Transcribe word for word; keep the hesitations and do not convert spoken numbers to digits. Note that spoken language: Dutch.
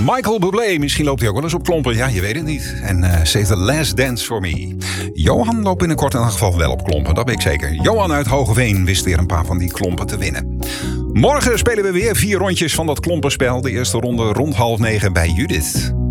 Michael Bublé, misschien loopt hij ook wel eens op klompen. Ja, je weet het niet. En uh, Save the Last Dance for Me. Johan loopt binnenkort in elk geval wel op klompen, dat weet ik zeker. Johan uit Hogeveen wist weer een paar van die klompen te winnen. Morgen spelen we weer vier rondjes van dat klompenspel. De eerste ronde rond half negen bij Judith.